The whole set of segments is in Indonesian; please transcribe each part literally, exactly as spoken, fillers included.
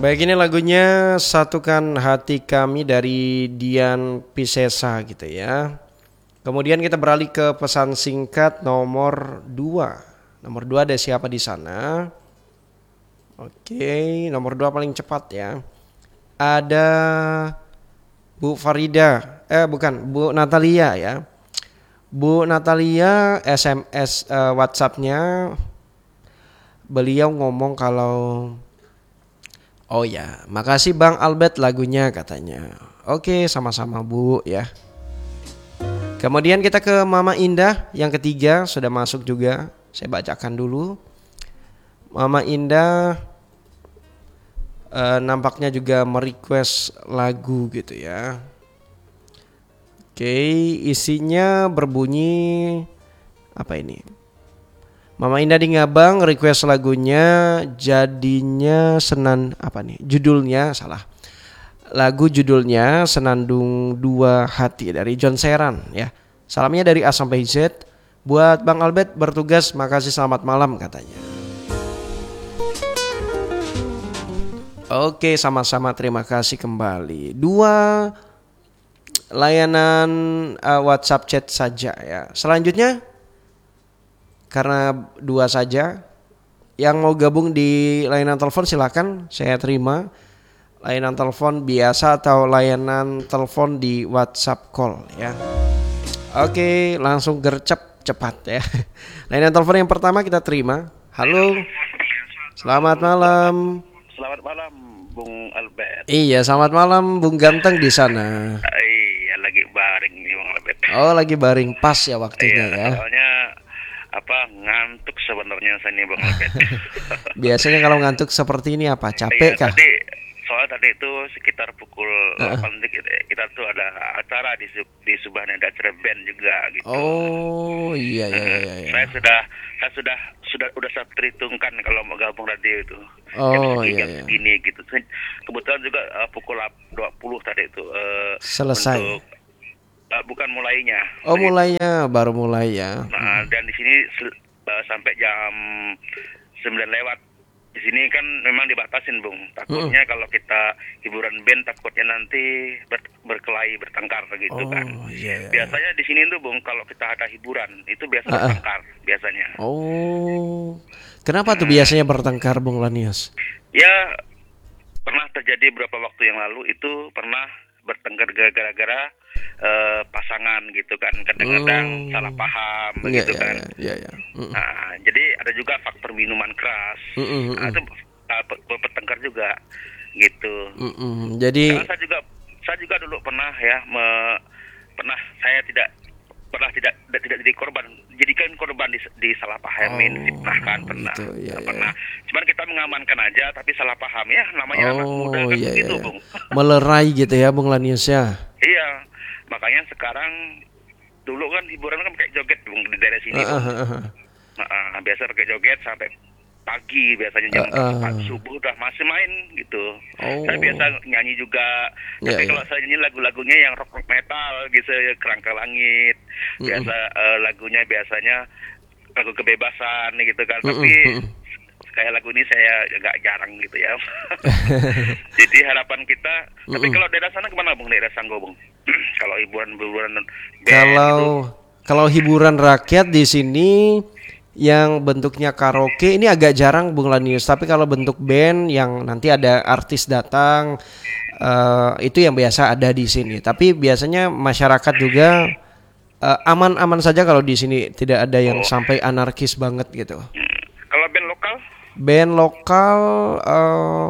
Baik, ini lagunya Satukan Hati Kami dari Dian Piscesa gitu ya. Kemudian kita beralih ke pesan singkat nomor dua. Nomor dua ada siapa di sana? Oke, nomor dua paling cepat ya. Ada Bu Farida, eh bukan, Bu Natalia ya. Bu Natalia S M S uh, WhatsApp-nya beliau ngomong kalau oh ya, makasih Bang Albert lagunya katanya. Oke, sama-sama Bu ya. Kemudian kita ke Mama Indah yang ketiga sudah masuk juga. Saya bacakan dulu. Mama Indah uh, nampaknya juga merequest lagu gitu ya. Oke, isinya berbunyi apa ini? Mama Indah di Ngabang request lagunya Jadinya Senan apa nih? Judulnya salah. Lagu judulnya Senandung Dua Hati dari John Seran ya. Salamnya dari A sampai Z buat Bang Albert bertugas, makasih, selamat malam katanya. Oke, sama-sama, terima kasih kembali. Dua layanan uh, WhatsApp chat saja ya. Selanjutnya karena dua saja, yang mau gabung di layanan telepon silakan, saya terima. Layanan telepon biasa atau layanan telepon di WhatsApp call ya. Oke, langsung gercep cepat ya. Layanan telepon yang pertama kita terima. Halo. Selamat malam. Selamat malam Bung Albert. Iya, selamat malam Bung Ganteng di sana. Iya, lagi baring nih Bung Albert. Oh, lagi baring pas ya waktunya iya, ya. Soalnya apa ngantuk sebenarnya saya nih Bung Albert. Biasanya kalau ngantuk seperti ini apa? Capek iya, kah? Tadi soal tadi itu sekitar pukul uh-uh. delapan dikit kita tuh ada acara di di Subhaneda Cirebon juga gitu. Oh iya iya iya. iya. Saya sudah saya sudah sudah udah saya perhitungkan kalau mau gabung radio itu. Oh jam iya jam iya. segini gitu. Kebetulan juga uh, pukul dua puluh tadi itu uh, selesai. Untuk, uh, bukan mulainya. Oh Jadi, mulainya baru mulai ya. Nah, hmm. dan di sini uh, sampai jam sembilan lewat. Di sini kan memang dibatasin Bung. Takutnya hmm. kalau kita hiburan band takutnya nanti ber, berkelahi bertengkar gitu oh, kan. Yeah. Biasanya di sini tuh Bung kalau kita ada hiburan itu biasa uh-uh. bertengkar biasanya. Oh. Kenapa tuh nah, biasanya bertengkar Bung Lanius? Ya pernah terjadi beberapa waktu yang lalu itu pernah bertengkar gara-gara uh, pasangan gitu kan, kadang-kadang oh. salah paham yeah, begitu yeah, kan. Yeah, yeah. Mm. Nah, jadi ada juga faktor minuman keras. Mm-mm, nah, itu uh, bertengkar juga gitu. Mm-mm, jadi karena saya juga saya juga dulu pernah ya me, pernah saya tidak pernah tidak tidak jadi korban, jadikan korban di, di salah pahamin, oh, fitnah kan pernah. Gitu, ya, pernah. Ya. Cuman kita mengamankan aja tapi salah paham ya namanya oh, anak muda kan iya, begitu, iya. Bung. Melerai gitu ya Bung Lanius ya. Iya. Makanya sekarang dulu kan hiburan kan pakai joget Bung di daerah sini. Uh, uh, uh, uh. Nah, uh, biasa pakai joget sampai pagi biasanya jam uh, uh. subuh udah masih main gitu. Oh. Saya biasa nyanyi juga. Yeah, tapi yeah. kalau saya nyanyi lagu-lagunya yang rock rock metal gitu, Kerangka Langit. Biasa mm-hmm. uh, lagunya biasanya lagu kebebasan gitu kan. Mm-hmm. Tapi kayak lagu ini saya agak jarang gitu ya. Jadi harapan kita. Mm-hmm. Tapi kalau daerah sana kemana Bung? Daerah Sanggo Bung? Kalau hiburan-hiburan kalau gitu. Kalau hiburan rakyat di sini yang bentuknya karaoke ini agak jarang Bung Lanius, tapi kalau bentuk band yang nanti ada artis datang uh, itu yang biasa ada di sini. Tapi biasanya masyarakat juga uh, aman-aman saja kalau di sini, tidak ada yang oh. sampai anarkis banget gitu. Hmm. Kalau band lokal? Band lokal uh,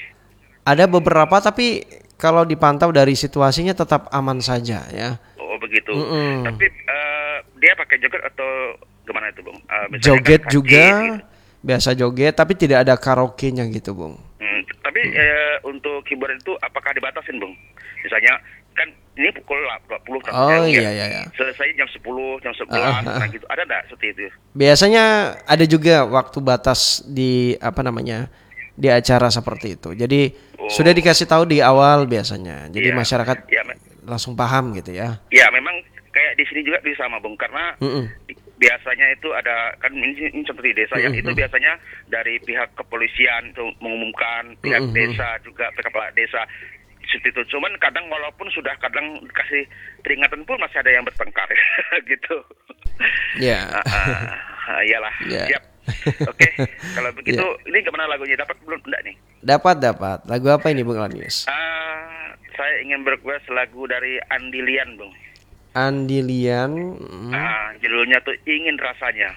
ada beberapa, tapi kalau dipantau dari situasinya tetap aman saja ya. Oh begitu. Mm-mm. Tapi uh, dia pakai joget atau gimana itu Bung? Uh, joget kan juga, gitu. Biasa joget, tapi tidak ada karaoke-nya gitu Bung. Hmm, tapi hmm. eh, untuk hiburan itu apakah dibatasin Bung? Misalnya kan ini pukul dua puluh kan? Oh ya, iya iya iya. Selesai jam sepuluh, jam sebelas, uh, uh, uh. nah gitu. Ada enggak seperti itu? Biasanya ada juga waktu batas di apa namanya? Di acara seperti itu. Jadi oh. sudah dikasih tahu di awal biasanya. Jadi ya, masyarakat ya, me- langsung paham gitu ya. Ya, memang kayak di sini juga bisa sama Bung, karena mm-mm. biasanya itu ada kan ini, ini contoh di desa ya, Mm-mm. itu biasanya dari pihak kepolisian itu mengumumkan, pihak Mm-mm. desa juga, pihak kepala desa seperti itu. Cuman kadang walaupun sudah kadang dikasih peringatan pun masih ada yang bertengkar gitu. Ya. Ah, ah, ah, iyalah, Ya. siap. Oke, kalau begitu Ya. ini gimana lagunya? Dapat belum enggak nih? Dapat dapat. Lagu apa ini Bung Lanius? Ah, saya ingin berrequest lagu dari Andilian, Bung. Andilian, mm, Ah, judulnya tuh Ingin Rasanya.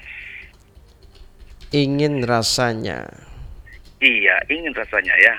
ingin rasanya. Iya, ingin rasanya ya.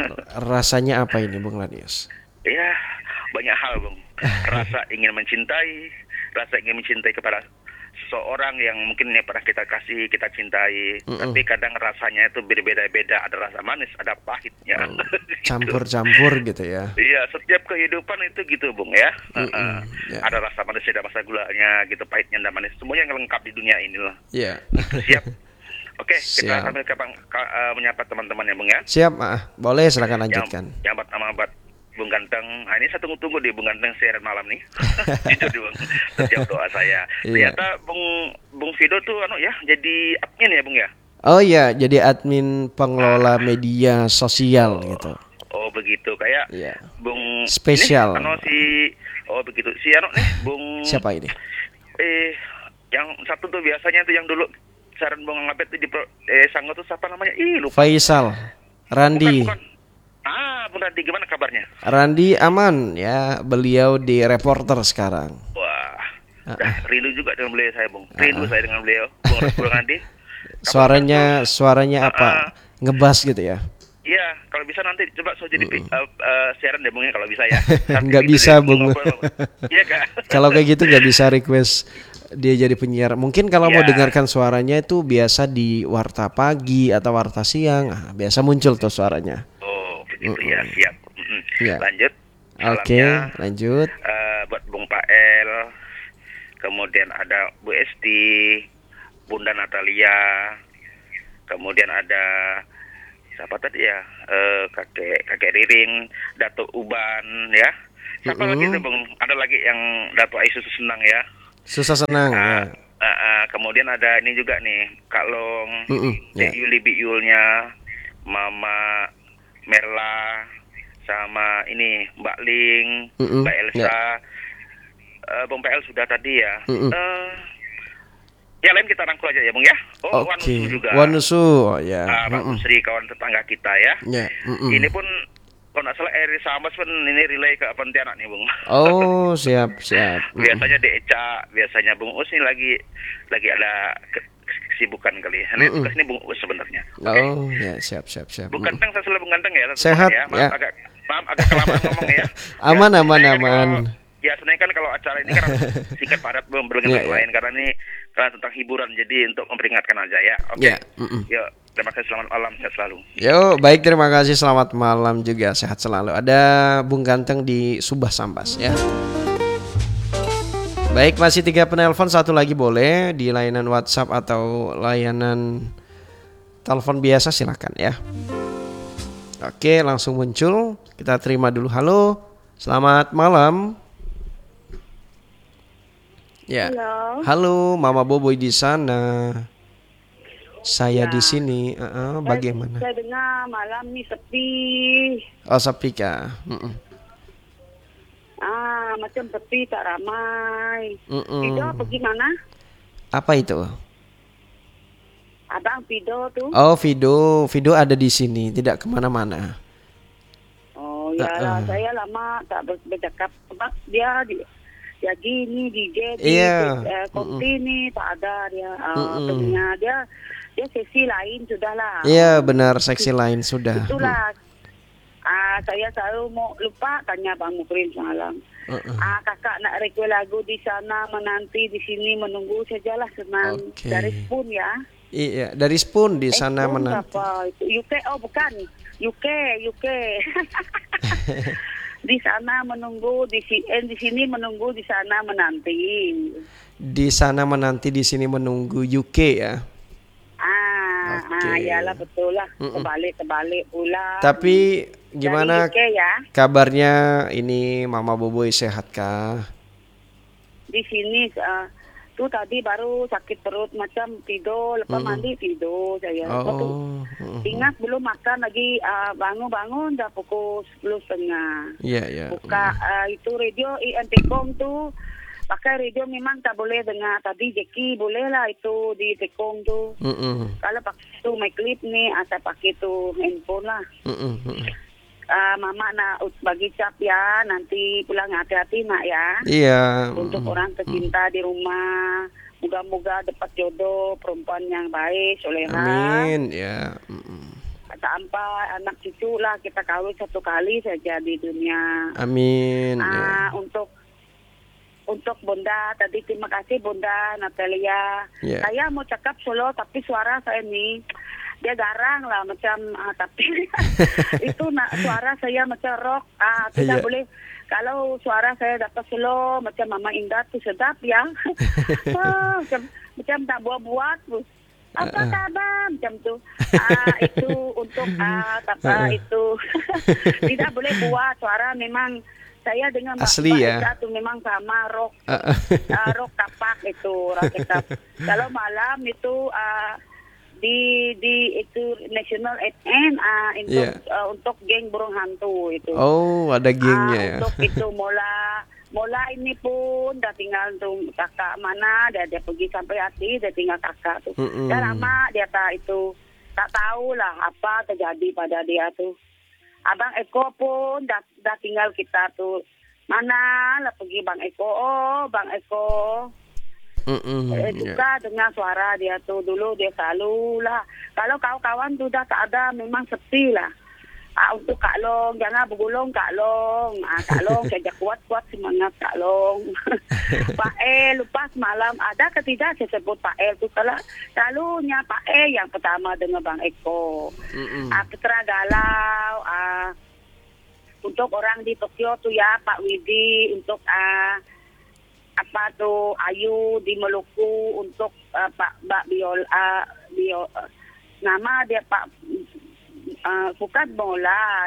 Rasanya apa ini Bung Lanius? Ya, banyak hal, Bung. Rasa ingin mencintai, rasa ingin mencintai kepada seseorang yang mungkin yang pernah kita kasih, kita cintai. Mm-mm. Tapi kadang rasanya itu berbeda-beda. Ada rasa manis, ada pahitnya. Oh, Gitu. campur-campur gitu ya. Iya, setiap kehidupan itu gitu, Bung ya. Mm-mm, Uh-uh. ya. Ada rasa manisnya, ada rasa gulanya, gitu, pahitnya, ada manis. Semuanya yang lengkap di dunia ini lah. Ya. Siap. Oke, kita Siap. sambil kapan ka- uh, menyapa teman-teman ya, Bung ya. Siap, ah. Boleh silakan Yang, lanjutkan. yang pertama buat Bung Ganteng. Nah, ini saya tunggu-tunggu di Bung Ganteng siaran malam nih. Itu di Bung. Setiap doa saya. Iya. Ternyata Bung Bung Fido tuh anu ya, jadi admin ya, Bung ya. Oh iya, jadi admin pengelola media sosial gitu. Oh, begitu. Kayak Iya. Bung Spesial. Ini, anu si oh begitu. Si anu nih, Bung Siapa ini? Eh, yang satu tuh biasanya tuh yang dulu saran Bung Ngabet tuh di pro, eh Sanggo tuh siapa namanya? Ih, lupa. Faisal, Randi. Bukan, bukan. Ah, Bung Randi, gimana kabarnya? Randi aman ya, beliau di reporter sekarang. Wah, Ah, dah rindu juga dengan beliau saya, Bung. Rindu saya dengan beliau, Bung, Bung Randi. Suaranya suaranya apa? Ngebas gitu ya? Iya, kalau bisa nanti coba so jadi uh, uh, siaran deh, Bung, ya, kalau bisa ya. Sampai Nggak gitu bisa, deh, Bung. ngobrol. Iya, Kak. Kalau kayak gitu nggak bisa request dia jadi penyiar. Mungkin kalau mau Iya. dengarkan suaranya itu biasa di warta pagi atau warta siang. Ah, biasa muncul tuh suaranya. Oh, begitu ya, siap. Mm-mm. Iya. Lanjut. Oke, Salamnya lanjut. eh, buat Bung Pael, kemudian ada Bu Esti, Bunda Natalia, kemudian ada siapa tadi ya, eh, kakek kakek Riring, Datuk Uban ya. Siapa Mm-mm. lagi tuh, Bung? Ada lagi yang Datuk Aisyah Senang ya. Susah senang Ah, ya. ah, ah, kemudian ada ini juga nih, Kak Long, Mm-mm, ya. Dek Yuli Biulnya, Mama Merla, sama ini Mbak Ling, Mm-mm, Mbak Elsa, eh, Bung P L sudah tadi ya. Mm-mm. Eh, ya lain kita rangkul aja ya, Bung ya. Oh, Oke. Wanusu juga. Wanusu, oh, ya. Ah, Pak Mm-mm. Busri, kawan tetangga kita ya. Ya, mm-mm. Ini pun kalau nggak salah Eri Sambas pun ini relay ke Pontianak nih, Bung. Oh, siap, siap. Mm-mm. Biasanya D Eca, biasanya Bung Us ini lagi lagi ada ke- kesibukan kali. Ini Mm-mm. tugas ini Bung Us sebenarnya. Oke. Oh, ya, siap, siap, siap. Bung Mm-mm. Ganteng, saya selalu Bung Ganteng ya. teman-teman Sehat, ya. Maaf ya. agak maaf agak kelamaan ngomong ya. Aman, Ya, aman, sebenarnya kan aman. kalau- ya sebenarnya kan kalau acara ini kan harus singkat padat belum bergensi Ya, ya. lain karena ini karena tentang hiburan jadi untuk memperingatkan aja ya. Oke. Ya, mm-mm. Yuk, terima kasih, selamat malam, sehat selalu. Yo, baik, terima kasih. Selamat malam juga, sehat selalu. Ada Bung Ganteng di Subah Sambas ya. Baik, masih tiga penelpon, satu lagi boleh di layanan WhatsApp atau layanan telepon biasa, silakan ya. Oke, langsung muncul. Kita terima dulu. Halo, selamat malam. Ya. Halo. Halo, Mama Boboy di sana. Saya Ya. di sini. Uh, uh, bagaimana? Saya dengar malam nih sepi. Oh, sepi kah? Mm-mm. Ah, macam sepi, tak ramai. Mm-mm. Pido pergi mana? Apa itu? Abang Pido tuh. Oh, Vido, Vido ada di sini, tidak kemana-mana. Oh, ya lah. Uh-uh. Saya lama tak ber- bercakap sebab dia di ya gini D J di Iya. eh, kopi ni tak ada dia. Uh, Mm-mm. pendengar dia dia sesi lain sudahlah. Iya, benar, seksi lain sudah. Itulah. Ah, saya selalu mau lupa tanya Bang Mukrin semalam. Mm-mm. Ah, kakak nak request lagu di sana menanti di sini menunggu sajalah senang. Oke. Dari Spoon ya. Iya, dari Spoon di Eh, sana Spoon menanti. apa? Itu U K, oh bukan. U K, U K. Di sana menunggu, di sini di sini menunggu, di sana menanti. Di sana menanti, di sini menunggu U K ya. Ah, Oke. ah iyalah betul lah. Mm-mm. Kebalik kebalik pula. Tapi Dari gimana U K ya. kabarnya ini Mama Boboy, sehat kah? Di sini uh, itu tadi baru sakit perut macam tidur, lepas Mm-mm. mandi tidur saya. Oh. Lepas tu, Mm-mm. ingat belum makan lagi, uh, bangun-bangun dah pukul sepuluh setengah. Ya, ya. Buka uh, itu radio I N Tekong tu, pakai radio memang tak boleh dengar. Tadi Jeki boleh lah itu di Tekong tu. Mm-mm. Kalau pakai tu mic clip ni, asal pakai tu handphone lah. Mm-mm. Mm-mm. Uh, mama nak bagi cap ya, nanti pulang hati-hati nak ya. Iya. Untuk Mm-mm. orang tercinta di rumah, moga-moga dapat jodoh perempuan yang baik, soleha. Amin. Ya. Mm-mm. Sampai anak cucu lah kita kawin satu kali saja di dunia. Amin. Ya. Ah, untuk untuk Bunda tadi terima kasih Bunda Natalia. Ya. Saya mau cakap solo tapi suara saya ni dia garang lah macam ah, tapi itu nak suara saya macam rock. Ah tidak Ya. boleh kalau suara saya dapat solo macam Mama Indah tu sedap ya. ah, macam macam tak buat-buat tu. Apa kabar macam tu. Ah itu untuk ah apa itu tidak boleh buat suara memang saya dengan Mbak Asli Mbak ya. Esa tu memang sama rock. Ah, uh, rock kapak itu rock kapak. Kalau malam itu uh, di di itu National F M uh, untuk Yeah. uh, untuk geng burung hantu itu. Oh, ada Ah, gengnya ya. Untuk itu mola mola ini pun dah tinggal tuh kakak mana dia dia pergi sampai hati dia tinggal kakak tuh. Mm-mm. Dah lama dia tak itu tak tahu lah apa terjadi pada dia tuh. Abang Eko pun dah dah tinggal kita tuh. Mana lah pergi Bang Eko? Oh, Bang Eko. Mm-mm. Eh, Ya. suka dengar suara dia tuh dulu dia selalu lah. Kalau kawan-kawan tuh dah tak ada memang sepi lah. Ah, untuk Kak Long jangan bergulung Kak Long. Ah, Kak Long saja kuat-kuat semangat Kak Long. Pak El lupa semalam ada ke tidak saya sebut Pak El tuh kalau selalunya Pak El yang pertama dengan Bang Eko. Mm-mm. Ah, Petra Galau. Ah, untuk orang di Tokyo tuh ya Pak Widi untuk ah apa tuh Ayu di Maluku untuk uh, Pak Mbak Biol uh, Bio uh, nama dia Pak uh, bukan Mola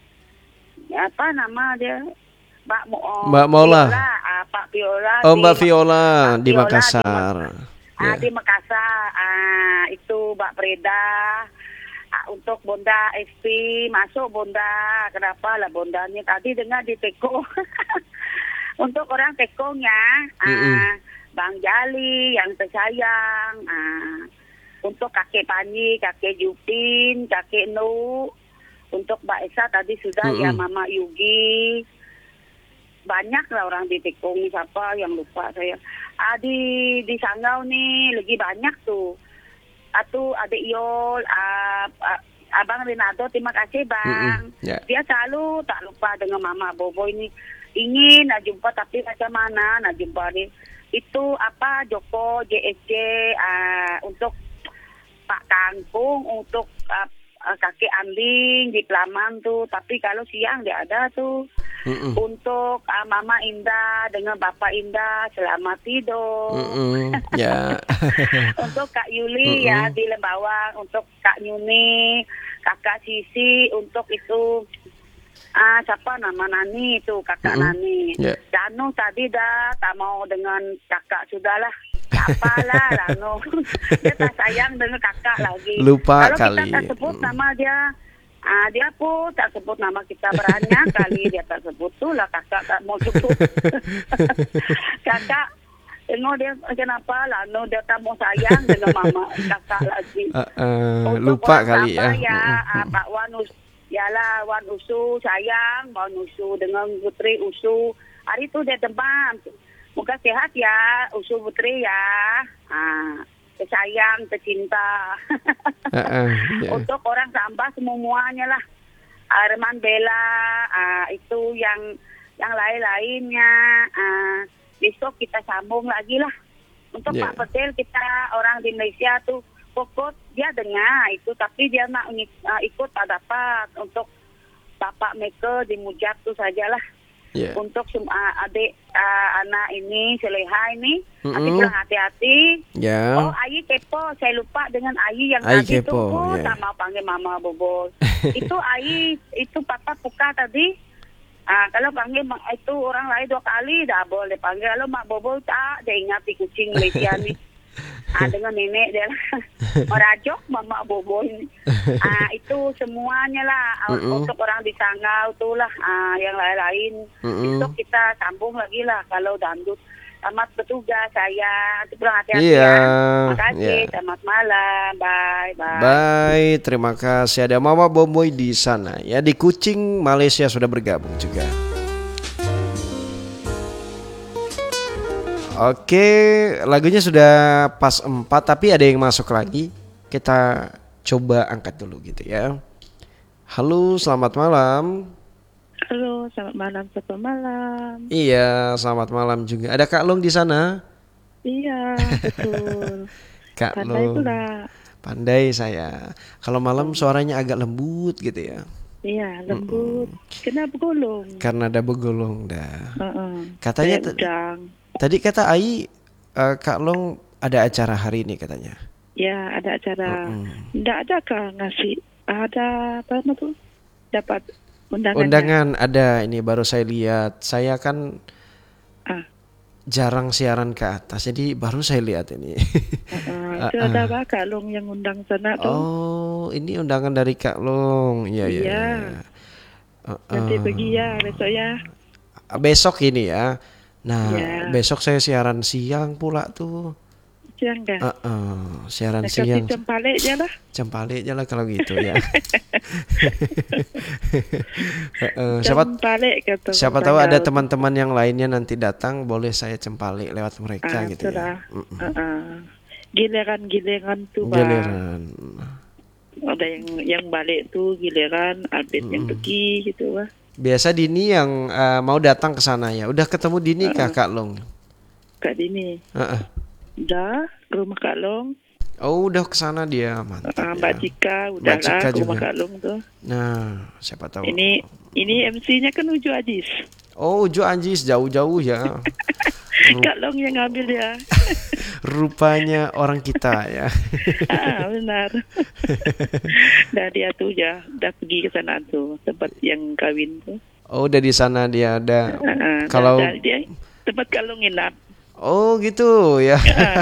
apa nama dia Mbak Mo Mbak Mola. Viola, uh, Pak Viola Oh, di Mbak Viola Mbak di Viola Makassar. ah Ya. di Makassar ah itu Mbak Preda. Ah, untuk Bonda S P masuk Bonda kenapa lah Bondanya tadi dengar di Teko. Untuk orang Tekongnya, Mm-mm. ah, Bang Jali yang tersayang, ah, untuk kakek Panji, kakek Jupin, kakek Nu, untuk Mbak Esa tadi sudah Mm-mm. ya Mama Yugi, banyak lah orang di Tekong ni siapa yang lupa saya. Ah, di di Sanggau ni lagi banyak tuh. Atu adik Yol, ah, ah, Abang Rinaldo terima kasih Bang. Mm-mm. Ya. Dia selalu tak lupa dengan Mama Bobo ini. Ingin nak jumpa tapi macam mana nak jumpa ni. Itu apa Joko J S J uh, untuk Pak Kangkung, untuk uh, uh, kakek Anding di Pelaman tu. Tapi kalau siang dia ada tu. Mm-mm. Untuk uh, Mama Indah dengan Bapak Indah selamat tidur. Mm-mm. Ya. Untuk Kak Yuli Mm-mm. ya di Lembawang, untuk Kak Nyuni, Kakak Sisi, untuk itu ah siapa nama Nani itu kakak Mm-mm. Nani. Yeah. Danu tadi dah tak mau dengan kakak sudahlah. Apalah Danu. Dia tak sayang dengan kakak lagi. Lupa Kalau kali. kita tak sebut Mm. nama dia, ah dia pun tak sebut nama kita banyak kali dia tak sebut tu lah kakak tak mau sebut. Kakak tengok dia kenapa lah, no dia tak mau sayang dengan mama kakak lagi. Uh, uh, Untuk lupa orang kali Sabah ya. ya, Mm-mm. ah, Pak Wan Us, yalah Wan Usu sayang, Wan Usu dengan Putri Usu. Hari tu dia demam. Moga sehat ya, Usu Putri ya. Ah, tersayang, tercinta. Uh, uh, ya. Untuk orang Sabah semuanya lah. Arman Bella, ah, itu yang yang lain-lainnya. Ah, besok kita sambung lagi lah. Untuk Yeah. Pak Petel kita orang di Malaysia tuh pokok dia dengar itu tapi dia nak uh, ikut tak dapat. Untuk Bapak Meka di Mujab tuh sajalah. Ya. Untuk semua adik uh, anak ini Seleha ini Mm-mm. nanti pulang hati-hati. Ya. Oh, Ayi kepo. Saya lupa dengan Ayi yang Ayi tadi kepo, tu pun ya. tak mau panggil Mama Bobo. Itu Ayi, itu Papa Puka tadi. Ah, kalau panggil mak itu orang lain dua kali dah boleh panggil. Kalau mak Bobo tak, dia ingat di kucing Malaysia ni. Ah, dengan nenek dia lah. Merajok mama Bobo ini. Ah, itu semuanya lah. Mm-mm. Untuk orang di Sanggau tu lah. Ah, yang lain-lain. Mm-mm. Besok kita sambung lagi lah kalau dangdut. Selamat bertugas saya. Nanti pulang hati-hati Iya, ya. Terima kasih. iya. Selamat malam. Bye. Bye. Bye, terima kasih. Ada Mama Boboy di sana ya, di Kucing Malaysia sudah bergabung juga. Oke, lagunya sudah pas empat tapi ada yang masuk lagi. Kita coba angkat dulu gitu ya. Halo, selamat malam. Halo, selamat malam, selamat malam. Iya, selamat malam juga. Ada Kak Long di sana? Iya, betul. Kak Pandai Long. pula. Pandai saya. Kalau malam suaranya agak lembut gitu ya. Iya, lembut. Kena bergolong. Karena ada begolong dah. Uh-uh. Katanya Kayak t- udang. tadi kata Ai, eh, Kak Long ada acara hari ini katanya. Ya, ada acara. Mm-mm. Nggak ada kah ngasih? Ada apa nama tuh? Dapat undangan. Undangan ada, ini baru saya lihat. Saya kan Ah, jarang siaran ke atas, jadi baru saya lihat ini. uh-uh. Itu ada apa Kak Long yang undang sana tuh? Oh, ini undangan dari Kak Long. Iya, iya. Iya. iya. Uh-uh. Nanti pergi ya besok ya. Besok ini ya. Nah, Iya. besok saya siaran siang pula tuh. Siang dah. Uh-uh. Siaran Nak siang. kasih cempalik je lah. Cempalik aja lah kalau gitu ya. Uh-uh. Siapa Cempalik kata. siapa orang tahu ada Sanggau. teman-teman yang lainnya nanti datang, boleh saya cempalik lewat mereka Ah, gitu itulah. ya. Mm-mm. Uh-uh. Giliran-giliran tuh Bang. Giliran. Ada yang yang balik tuh giliran, Albert yang pergi gitu Bang. Biasa Dini yang uh, mau datang ke sana ya. Udah ketemu Dini kah Kak Long? Kak Dini. Uh-uh. Udah ke rumah Kak Long. Oh, udah ke sana dia. Mantap. Uh, ya. Mbak Cika udah Mbak lah Cika ke rumah juga. Kak Long tuh. Nah, siapa tahu. Ini ini M C-nya kan Ujo Ajis. Oh, Ujo Anjis jauh-jauh ya. Kak Long yang ngambil dia. Rupanya orang kita ya. Ah, benar. Dah dia tuh ya, udah pergi ke sana tuh, tempat yang kawin tuh. Oh, udah di sana dia ada. Ah, ah, Kalau dah- dah dia tempat Kak Long nginap. oh gitu ya.